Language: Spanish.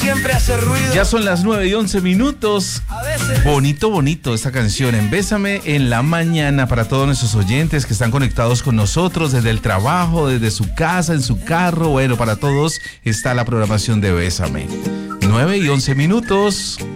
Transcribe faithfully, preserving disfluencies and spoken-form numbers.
siempre hace ruido. Ya son las nueve y once minutos. Bonito, bonito esta canción en Bésame en la mañana para todos nuestros oyentes que están conectados con nosotros desde el trabajo, desde su casa, en su carro. Bueno, para todos está la programación de Bésame. nueve y once minutos.